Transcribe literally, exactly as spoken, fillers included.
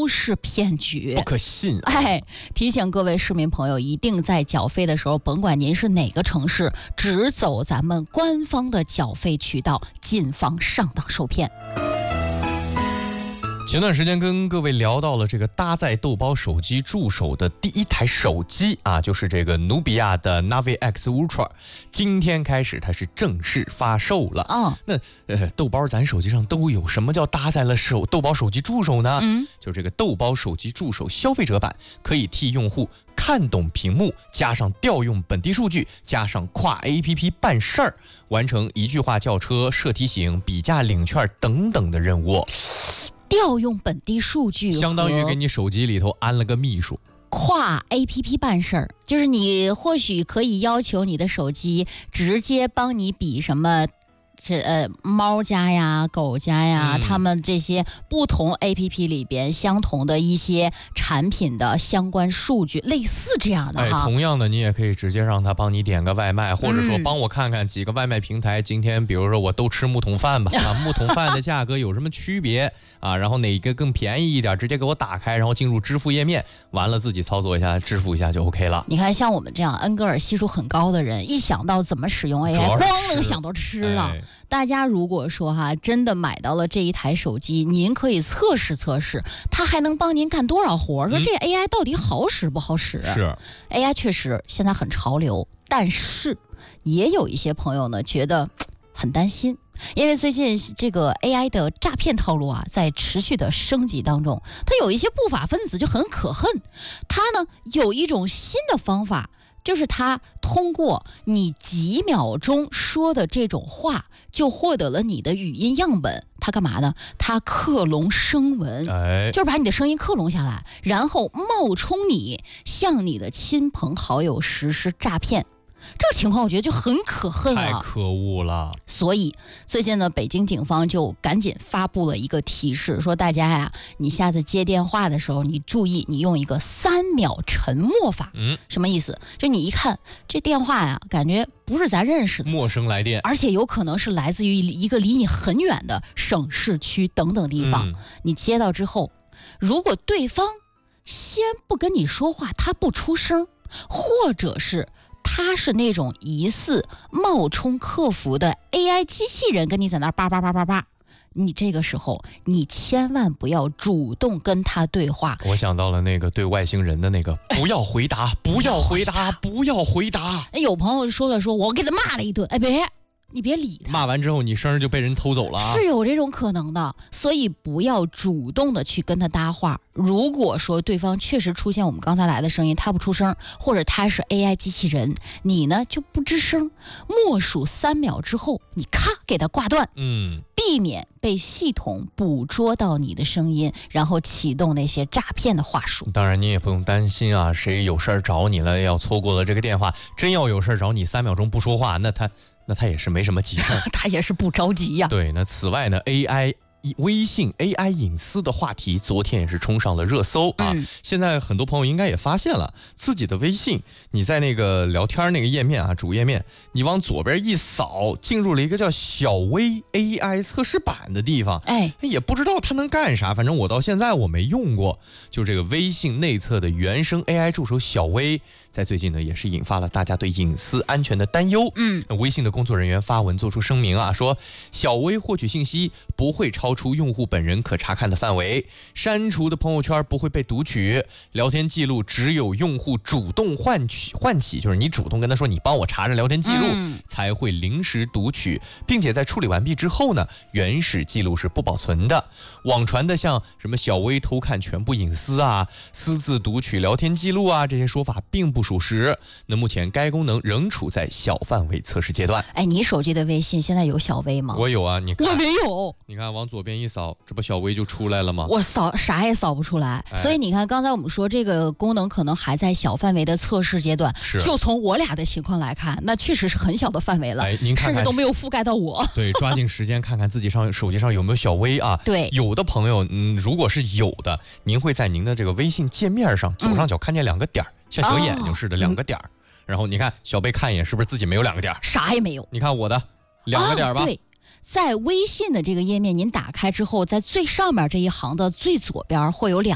是骗局， 不可信、啊。 哎，提醒各位市民朋友，一定在缴费的时候，甭管您是哪个城市，只走咱们官方的缴费渠道，谨防上当受骗。 前段时间跟各位聊到了这个搭载豆包手机助手的第一台手机啊，就是这个努比亚的 Navi X Ultra， 今天开始它是正式发售了啊、哦。那呃，豆包咱手机上都有，什么叫搭载了手豆包手机助手呢？嗯，就这个豆包手机助手消费者版，可以替用户看懂屏幕，加上调用本地数据，加上跨 A P P 办事儿，完成一句话叫车、设提醒、比价领券等等的任务。 调用本地数据， 相当于给你手机里头安了个秘书。 跨 A P P 办事儿，就是你或许可以要求你的手机直接帮你比什么这呃猫家呀、狗家呀，嗯、他们这些不同 A P P 里边相同的一些产品的相关数据，类似这样的哈。 哎，同样的，你也可以直接让他帮你点个外卖，或者说帮我看看几个外卖平台，今天比如说我都吃木桶饭吧，啊，木桶饭的价格有什么区别啊？然后哪个更便宜一点，直接给我打开，然后进入支付页面，完了自己操作一下，支付一下就 OK 了。 你看，像我们这样恩格尔系数很高的人，一想到怎么使用 A I， 光能想到吃了。哎，大家如果说哈真的买到了这一台手机，您可以测试测试，它还能帮您干多少活？说这 A I 到底好使不好使？ 是 A I 确实现在很潮流，但是也有一些朋友呢觉得很担心，因为最近这个 A I 的诈骗套路啊在持续的升级当中，它有一些不法分子就很可恨，它呢有一种新的方法。就是他通过你几秒钟说的这种话，就获得了你的语音样本。他干嘛呢？他克隆声纹，哎，就是把你的声音克隆下来，然后冒充你，向你的亲朋好友实施诈骗。这个情况我觉得就很可恨了， 太可恶了。 所以最近呢，北京警方就赶紧发布了一个提示，说大家呀，你下次接电话的时候，你注意你用一个三秒沉默法。嗯，什么意思？就你一看这电话呀，感觉不是咱认识的， 陌生来电， 而且有可能是来自于一个离你很远的省市区等等地方。嗯、你接到之后，如果对方先不跟你说话，他不出声，或者是他是那种疑似冒充客服的 A I 机器人，跟你在那叭叭叭叭叭，你这个时候你千万不要主动跟他对话。 我想到了那个对外星人的那个，不要回答，不要回答，不要回答。 哎，有朋友说了，说我给他骂了一顿，哎，别。你别理他， 骂完之后你声就被人偷走了啊， 是有这种可能的，所以不要主动的去跟他搭话。如果说对方确实出现我们刚才来的声音，他不出声，或者他是 A I 机器人，你呢就不吱声，默数三秒之后，你咔给他挂断，嗯，避免被系统捕捉到你的声音，然后启动那些诈骗的话术。 当然你也不用担心啊，谁有事儿找你了，要错过了这个电话，真要有事儿找你，三秒钟不说话，那他。那他也是没什么急事儿， 他也是不着急呀、啊。 对，那此外呢 ，A I 微信 A I 隐私的话题，昨天也是冲上了热搜啊。嗯、现在很多朋友应该也发现了，自己的微信，你在那个聊天那个页面啊，主页面，你往左边一扫，进入了一个叫小微 A I 测试版的地方。哎，也不知道它能干啥，反正我到现在我没用过。就这个微信内测的原生 A I 助手小微，在最近呢，也是引发了大家对隐私安全的担忧。嗯，微信的工作人员发文做出声明啊，说小微获取信息不会超出用户本人可查看的范围，删除的朋友圈不会被读取，聊天记录只有用户主动唤取唤起，就是你主动跟他说你帮我查着聊天记录，嗯、才会临时读取，并且在处理完毕之后呢，原始记录是不保存的。网传的像什么小微偷看全部隐私啊、私自读取聊天记录啊，这些说法并不属实。那目前该功能仍处在小范围测试阶段。 哎，你手机的微信现在有小微吗？ 我有啊，你看我没有。 你看往左边一扫，这不小微就出来了吗？ 我扫啥也扫不出来。哎、所以你看，刚才我们说这个功能可能还在小范围的测试阶段。 是。 就从我俩的情况来看，那确实是很小的范围了。 哎，您看看， 甚至都没有覆盖到我。 对，抓紧时间看看自己上手机上有没有小微啊。 对， 有的朋友，嗯，如果是有的，您会在您的这个微信界面上左上角看见两个点儿。嗯像小眼睛似的两个点儿、哦，然后你看小贝看一眼，是不是自己没有两个点儿？ 啥也没有。 你看我的两个点吧、哦。 对，在微信的这个页面，您打开之后，在最上面这一行的最左边会有两。